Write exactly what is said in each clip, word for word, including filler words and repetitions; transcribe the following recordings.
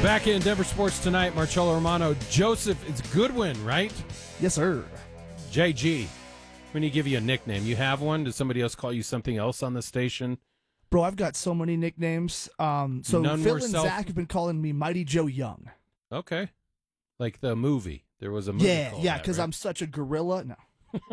Back in Denver Sports Tonight, Marcello Romano. Joseph, it's Goodwin, right? Yes, sir. J G, when you give you a nickname, you have one? Does somebody else call you something else on the station? Bro, I've got so many nicknames. Um, so None Phil more and self- Zach have been calling me Mighty Joe Young. Okay. Like the movie. There was a movie Yeah, called yeah, that, because right? I'm such a gorilla. No.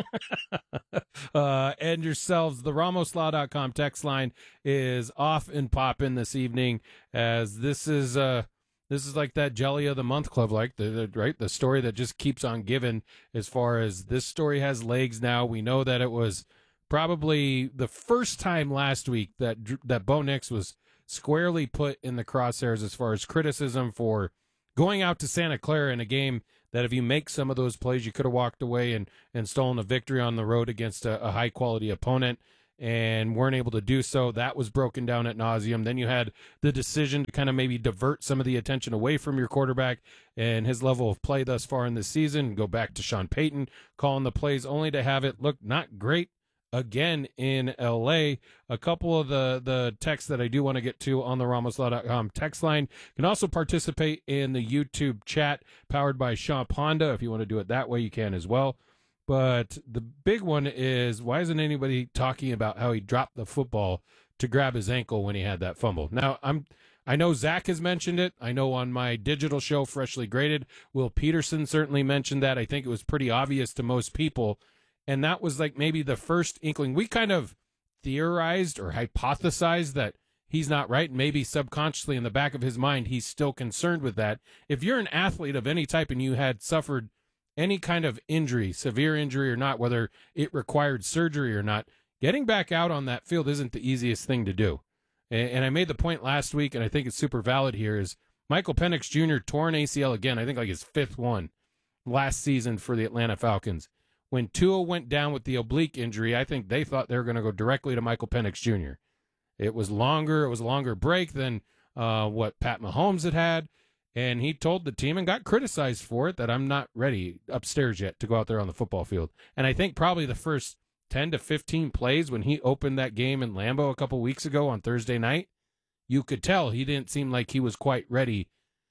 uh, and yourselves, the Ramos Law dot com text line is off and popping this evening, as this is uh this is like that Jelly of the Month Club, like the, the right the story that just keeps on giving. As far as this story has legs now, we know that it was probably the first time last week that that Bo Nix was squarely put in the crosshairs as far as criticism for going out to Santa Clara in a game that if you make some of those plays, you could have walked away and, and stolen a victory on the road against a, a high-quality opponent and weren't able to do so. That was broken down at nauseum. Then you had the decision to kind of maybe divert some of the attention away from your quarterback and his level of play thus far in the season. Go back to Sean Payton calling the plays only to have it look not great again in L A. A couple of the, the texts that I do want to get to on the Ramos Law dot com text line. You can also participate in the YouTube chat powered by Shop Honda. If you want to do it that way, you can as well. But the big one is, why isn't anybody talking about how he dropped the football to grab his ankle when he had that fumble? Now, I'm I know Zach has mentioned it. I know on my digital show, Freshly Graded, Will Peterson certainly mentioned that. I think it was pretty obvious to most people. And that was like maybe the first inkling. We kind of theorized or hypothesized that he's not right. Maybe subconsciously in the back of his mind, he's still concerned with that. If you're an athlete of any type and you had suffered any kind of injury, severe injury or not, whether it required surgery or not, getting back out on that field isn't the easiest thing to do. And I made the point last week, and I think it's super valid here, is Michael Penix Junior tore an A C L again, I think like his fifth one last season for the Atlanta Falcons. When Tua went down with the oblique injury, I think they thought they were going to go directly to Michael Penix Junior It was longer. It was a longer break than uh, what Pat Mahomes had had. And he told the team and got criticized for it that I'm not ready upstairs yet to go out there on the football field. And I think probably the first ten to fifteen plays when he opened that game in Lambeau a couple weeks ago on Thursday night, you could tell he didn't seem like he was quite ready.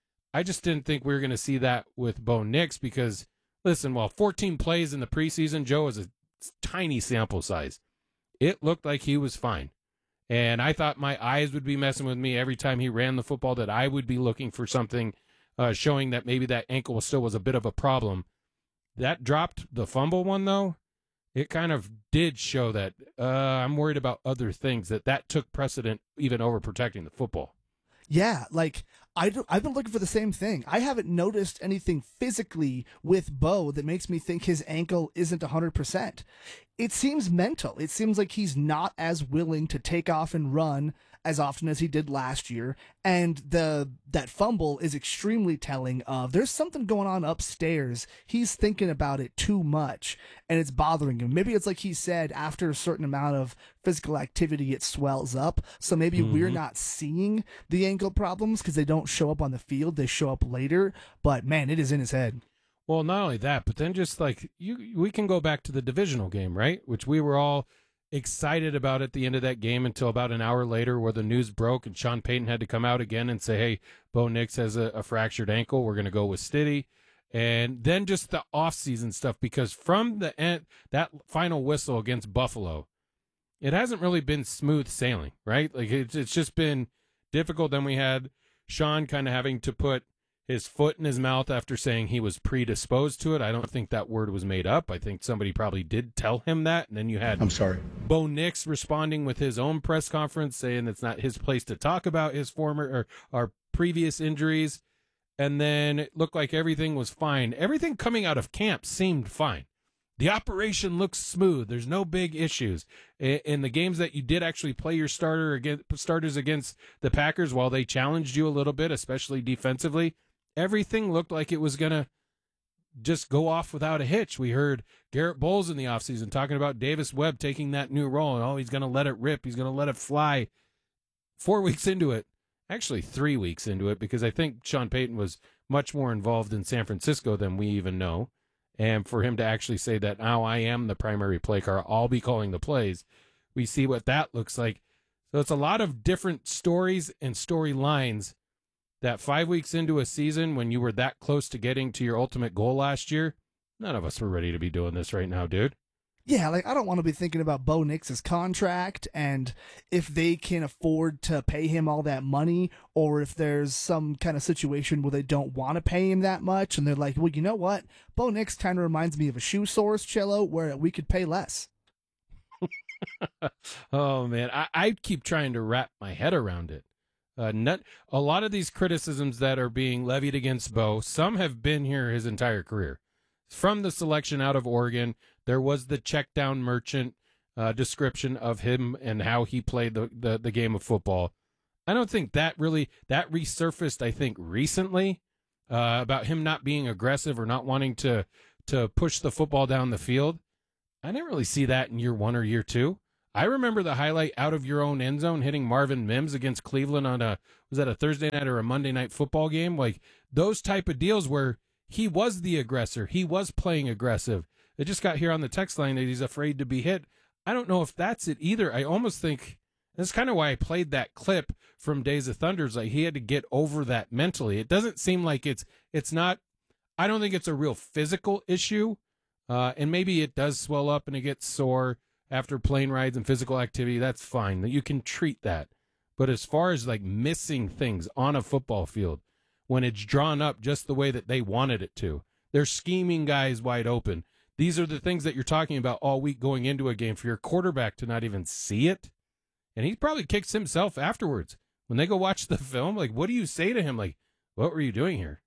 I just didn't think we were going to see that with Bo Nix because, listen, while fourteen plays in the preseason, Joe, is a tiny sample size, it looked like he was fine. And I thought my eyes would be messing with me every time he ran the football, that I would be looking for something uh, showing that maybe that ankle was still was a bit of a problem. That dropped the fumble one, though. It kind of did show that uh, I'm worried about other things, that that took precedent even over protecting the football. Yeah, like, I do, I've been looking for the same thing. I haven't noticed anything physically with Bo that makes me think his ankle isn't one hundred percent. It seems mental. It seems like he's not as willing to take off and run as often as he did last year. And the that fumble is extremely telling of there's something going on upstairs. He's thinking about it too much, and it's bothering him. Maybe it's like he said, after a certain amount of physical activity, it swells up. So maybe mm-hmm. we're not seeing the ankle problems because they don't show up on the field. They show up later. But, man, it is in his head. Well, not only that, but then just like you, we can go back to the divisional game, right? Which we were all excited about at the end of that game until about an hour later where the news broke and Sean Payton had to come out again and say, hey, Bo Nix has a, a fractured ankle. We're going to go with Stiddy. And then just the offseason stuff, because from the end, that final whistle against Buffalo, it hasn't really been smooth sailing, right? Like it's, it's just been difficult. Then we had Sean kind of having to put his foot in his mouth after saying he was predisposed to it. I don't think that word was made up. I think somebody probably did tell him that. And then you had I'm sorry. Bo Nix responding with his own press conference saying it's not his place to talk about his former or, or previous injuries. And then it looked like everything was fine. Everything coming out of camp seemed fine. The operation looks smooth. There's no big issues. In the games that you did actually play your starter against, starters against the Packers, while they challenged you a little bit, especially defensively, everything looked like it was going to just go off without a hitch. We heard Garrett Bowles in the offseason talking about Davis Webb taking that new role, and oh, he's going to let it rip. He's going to let it fly. Four weeks into it, actually three weeks into it, because I think Sean Payton was much more involved in San Francisco than we even know. And for him to actually say that now I am the primary play caller, I'll be calling the plays, we see what that looks like. So it's a lot of different stories and storylines that five weeks into a season when you were that close to getting to your ultimate goal last year, none of us were ready to be doing this right now, dude. Yeah, like I don't want to be thinking about Bo Nix's contract and if they can afford to pay him all that money, or if there's some kind of situation where they don't want to pay him that much and they're like, well, you know what? Bo Nix kind of reminds me of a shoe source, Cello, where we could pay less. Oh, man. I, I keep trying to wrap my head around it. Uh, not, a lot of these criticisms that are being levied against Bo, some have been here his entire career. From the selection out of Oregon, there was the check down merchant uh, description of him and how he played the, the, the game of football. I don't think that really, that resurfaced, I think, recently uh, about him not being aggressive or not wanting to, to push the football down the field. I didn't really see that in year one or year two. I remember the highlight out of your own end zone hitting Marvin Mims against Cleveland on a, was that a Thursday night or a Monday night football game? Like those type of deals where he was the aggressor. He was playing aggressive. It just got here on the text line that he's afraid to be hit. I don't know if that's it either. I almost think that's kind of why I played that clip from Days of Thunders. Like he had to get over that mentally. It doesn't seem like it's, it's not, I don't think it's a real physical issue. Uh, and maybe it does swell up and it gets sore after plane rides and physical activity. That's fine. That you can treat that. But as far as like missing things on a football field, when it's drawn up just the way that they wanted it to, they're scheming guys wide open. These are the things that you're talking about all week going into a game for your quarterback to not even see it. And he probably kicks himself afterwards. When they go watch the film, like, what do you say to him? Like, what were you doing here?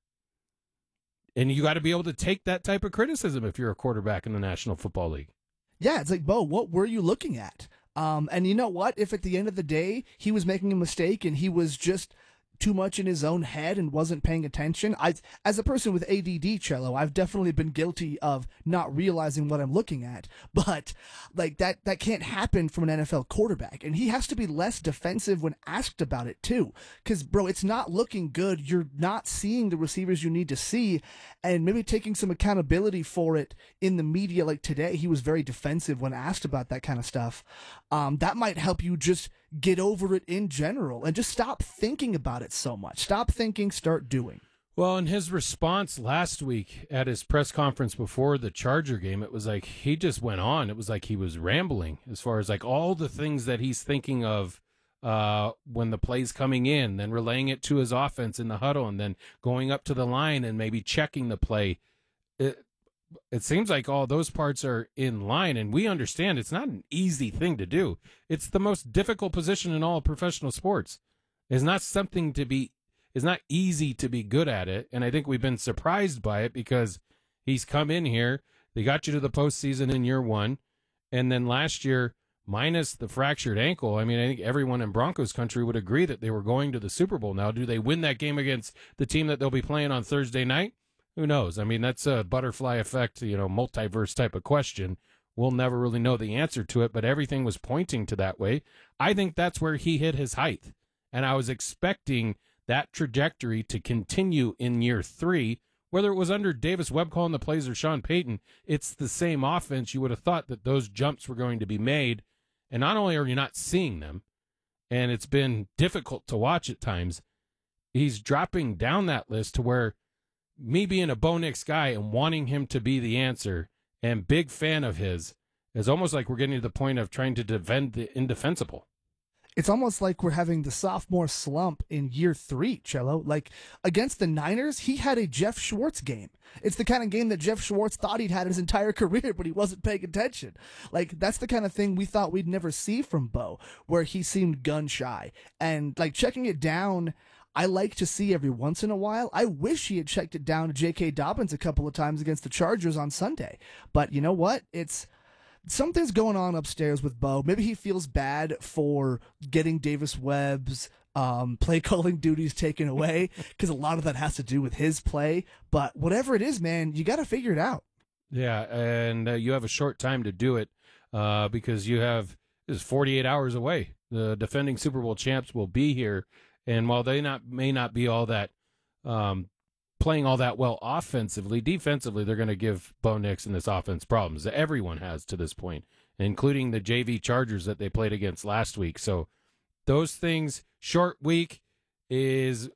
And you got to be able to take that type of criticism if you're a quarterback in the National Football League. Yeah, it's like, Bo, what were you looking at? Um, and you know what? If at the end of the day he was making a mistake and he was just too much in his own head and wasn't paying attention, I, as a person with A D D, Cello, I've definitely been guilty of not realizing what I'm looking at. But like that, that can't happen from an N F L quarterback, and he has to be less defensive when asked about it too. Because bro, it's not looking good. You're not seeing the receivers you need to see, and maybe taking some accountability for it in the media. Like today, he was very defensive when asked about that kind of stuff. Um, that might help you just get over it in general and just stop thinking about it so much. Stop thinking, start doing. Well, in his response last week at his press conference before the Charger game, it was like he just went on. It was like he was rambling as far as like all the things that he's thinking of uh, when the play's coming in, then relaying it to his offense in the huddle, and then going up to the line and maybe checking the play. It, It seems like all those parts are in line, and we understand it's not an easy thing to do. It's the most difficult position in all of professional sports. It's not something to be, it's not easy to be good at it, and I think we've been surprised by it because he's come in here, they got you to the postseason in year one, and then last year, minus the fractured ankle, I mean, I think everyone in Broncos country would agree that they were going to the Super Bowl. Now, do they win that game against the team that they'll be playing on Thursday night? Who knows? I mean, that's a butterfly effect, you know, multiverse type of question. We'll never really know the answer to it, but everything was pointing to that way. I think that's where he hit his height. And I was expecting that trajectory to continue in year three, whether it was under Davis Webb calling the plays or Sean Payton. It's the same offense. You would have thought that those jumps were going to be made. And not only are you not seeing them, and it's been difficult to watch at times, he's dropping down that list to where me being a Bo Nix guy and wanting him to be the answer and big fan of his is almost like we're getting to the point of trying to defend the indefensible. It's almost like we're having the sophomore slump in year three, Cello. Like against the Niners, he had a Jeff Schwartz game. It's the kind of game that Jeff Schwartz thought he'd had his entire career, but he wasn't paying attention. Like that's the kind of thing we thought we'd never see from Bo, where he seemed gun shy. And like checking it down, I like to see every once in a while. I wish he had checked it down to J K. Dobbins a couple of times against the Chargers on Sunday. But you know what? It's something's going on upstairs with Bo. Maybe he feels bad for getting Davis Webb's um, play calling duties taken away because a lot of that has to do with his play. But whatever it is, man, you got to figure it out. Yeah, and uh, you have a short time to do it uh, because you have is forty-eight hours away. The defending Super Bowl champs will be here. And while they not may not be all that um, playing all that well offensively, defensively, they're going to give Bo Nix and this offense problems that everyone has to this point, including the J V Chargers that they played against last week. So those things, short week is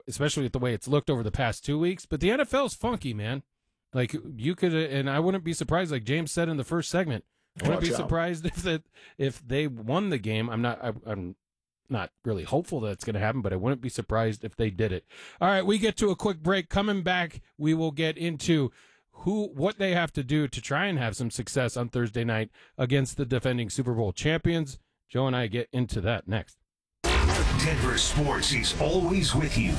especially with the way it's looked over the past two weeks. But the N F L's funky, man. Like you could, and I wouldn't be surprised. Like James said in the first segment, I wouldn't be surprised if that if they won the game. I'm not. I, I'm not really hopeful that it's going to happen, but I wouldn't be surprised if they did it. All right, we get to a quick break. Coming back, we will get into who, what they have to do to try and have some success on Thursday night against the defending Super Bowl champions. Joe and I get into that next. Denver Sports is always with you.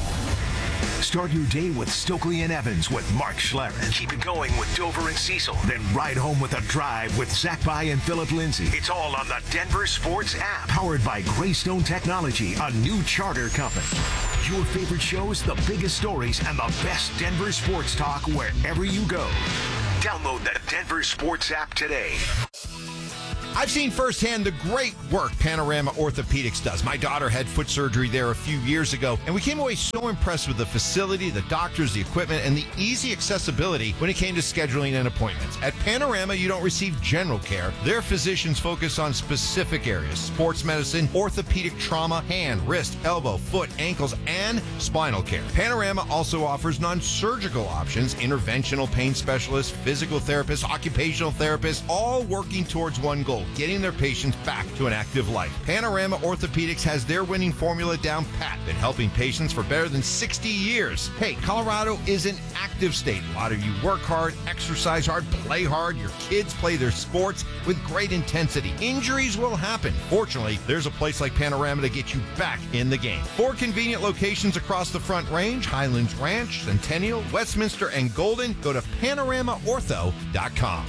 Start your day with Stokely and Evans with Mark Schlereth. Keep it going with Dover and Cecil. Then ride home with a drive with Zach By and Philip Lindsay. It's all on the Denver Sports app. Powered by Greystone Technology, a new charter company. Your favorite shows, the biggest stories, and the best Denver sports talk wherever you go. Download the Denver Sports app today. I've seen firsthand the great work Panorama Orthopedics does. My daughter had foot surgery there a few years ago, and we came away so impressed with the facility, the doctors, the equipment, and the easy accessibility when it came to scheduling and appointments. At Panorama, you don't receive general care. Their physicians focus on specific areas: sports medicine, orthopedic trauma, hand, wrist, elbow, foot, ankles, and spinal care. Panorama also offers non-surgical options: interventional pain specialists, physical therapists, occupational therapists, all working towards one goal: getting their patients back to an active life. Panorama Orthopedics has their winning formula down pat, been helping patients for better than sixty years. Hey, Colorado is an active state. A lot of you work hard, exercise hard, play hard. Your kids play their sports with great intensity. Injuries will happen. Fortunately, there's a place like Panorama to get you back in the game. Four convenient locations across the Front Range: Highlands Ranch, Centennial, Westminster, and Golden. Go to panorama ortho dot com.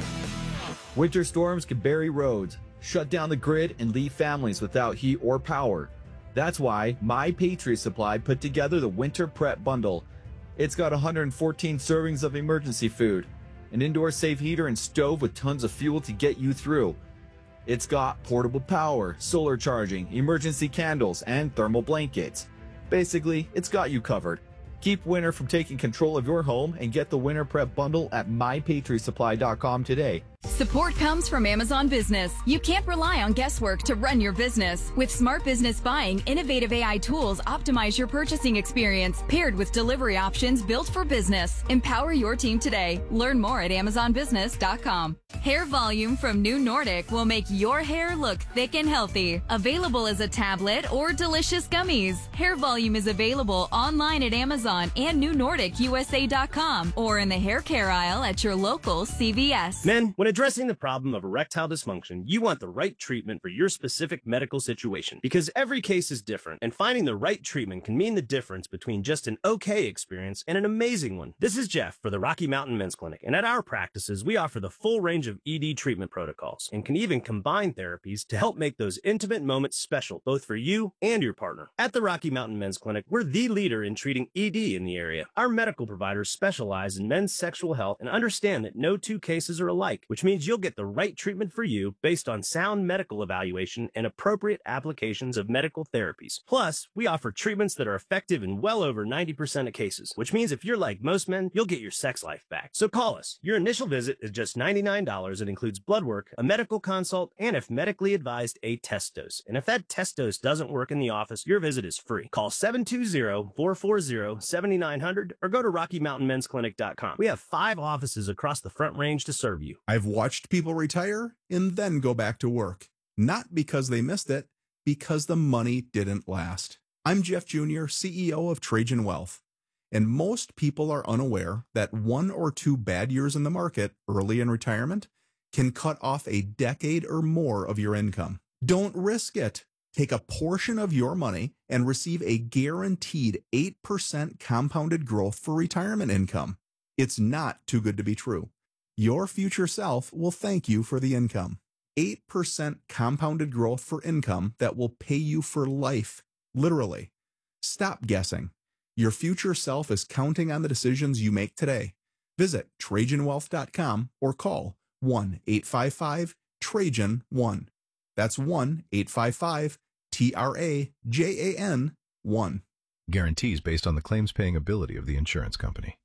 Winter storms can bury roads, shut down the grid, and leave families without heat or power. That's why My Patriot Supply put together the Winter Prep Bundle. It's got one hundred fourteen servings of emergency food, an indoor safe heater and stove with tons of fuel to get you through. It's got portable power, solar charging, emergency candles, and thermal blankets. Basically, it's got you covered. Keep winter from taking control of your home and get the Winter Prep Bundle at my patriot supply dot com today. Support comes from Amazon Business. You can't rely on guesswork to run your business. With Smart Business Buying, innovative A I tools optimize your purchasing experience, paired with delivery options built for business. Empower your team today. Learn more at amazon business dot com. Hair Volume from New Nordic will make your hair look thick and healthy. Available as a tablet or delicious gummies. Hair Volume is available online at Amazon and new nordic u s a dot com or in the hair care aisle at your local C V S. Men, when addressing the problem of erectile dysfunction, you want the right treatment for your specific medical situation, because every case is different, and finding the right treatment can mean the difference between just an okay experience and an amazing one. This is Jeff for the Rocky Mountain Men's Clinic, and at our practices, we offer the full range of E D treatment protocols and can even combine therapies to help make those intimate moments special, both for you and your partner. At the Rocky Mountain Men's Clinic, we're the leader in treating E D in the area. Our medical providers specialize in men's sexual health and understand that no two cases are alike, which means you'll get the right treatment for you based on sound medical evaluation and appropriate applications of medical therapies. Plus, we offer treatments that are effective in well over ninety percent of cases, which means if you're like most men, you'll get your sex life back. So call us. Your initial visit is just ninety-nine dollars. It includes blood work, a medical consult, and if medically advised, a test dose. And if that test dose doesn't work in the office, your visit is free. Call seven two zero, four four zero, seven nine zero zero or go to rocky mountain men's clinic dot com. We have five offices across the Front Range to serve you. I've watched people retire and then go back to work. Not because they missed it, because the money didn't last. I'm Jeff Junior, C E O of Trajan Wealth. And most people are unaware that one or two bad years in the market early in retirement can cut off a decade or more of your income. Don't risk it. Take a portion of your money and receive a guaranteed eight percent compounded growth for retirement income. It's not too good to be true. Your future self will thank you for the income. eight percent compounded growth for income that will pay you for life, literally. Stop guessing. Your future self is counting on the decisions you make today. Visit Trajan Wealth dot com or call one eight five five Trajan one. That's one eight five five T R A J A N one. Guarantees based on the claims paying ability of the insurance company.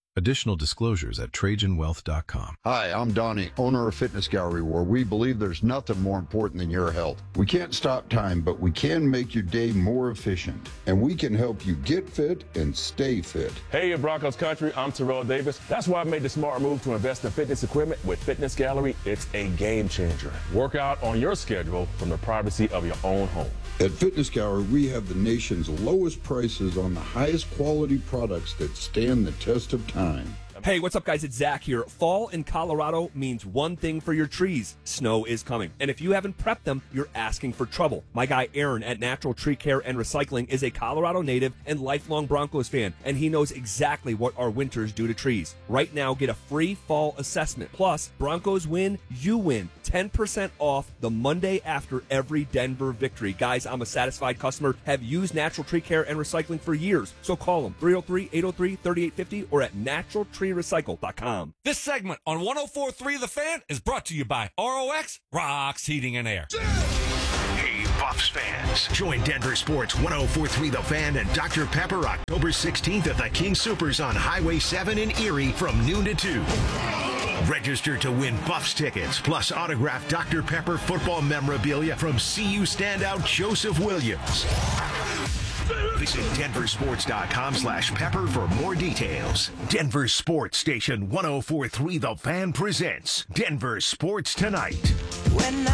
Additional disclosures at Trajan Wealth dot com. Hi, I'm Donnie, owner of Fitness Gallery, where we believe there's nothing more important than your health. We can't stop time, but we can make your day more efficient, and we can help you get fit and stay fit. Hey, Broncos country, I'm Terrell Davis. That's why I made the smart move to invest in fitness equipment with Fitness Gallery. It's a game changer. Work out on your schedule from the privacy of your own home. At Fitness Gallery, we have the nation's lowest prices on the highest quality products that stand the test of time. Hey, what's up, guys? It's Zach here. Fall in Colorado means one thing for your trees. Snow is coming. And if you haven't prepped them, you're asking for trouble. My guy Aaron at Natural Tree Care and Recycling is a Colorado native and lifelong Broncos fan, and he knows exactly what our winters do to trees. Right now, get a free fall assessment. Plus, Broncos win, you win. ten percent off the Monday after every Denver victory. Guys, I'm a satisfied customer, have used Natural Tree Care and Recycling for years. So call them, three oh three, eight oh three, three eight five oh or at natural tree recycle dot com. This segment on one oh four point three The Fan is brought to you by R O X Rocks Heating and Air. Hey, Buffs fans. Join Denver Sports one oh four point three The Fan and Doctor Pepper October sixteenth at the King Soopers on Highway seven in Erie from noon to two. Register to win Buffs tickets, plus autographed Doctor Pepper football memorabilia from C U standout Joseph Williams. Visit denver sports dot com slash pepper for more details. Denver Sports Station one oh four point three The Fan presents Denver Sports Tonight. When